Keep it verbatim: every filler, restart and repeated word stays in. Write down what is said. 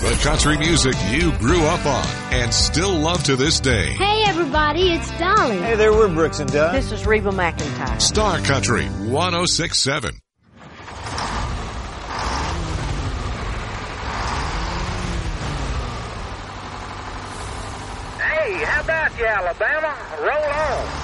The country music you grew up on and still love to this day. Hey, everybody, it's Dolly. Hey there, we're Brooks and Dunn. This is Reba McEntire. Star Country one oh six point seven. Hey, how about you, Alabama? Roll on.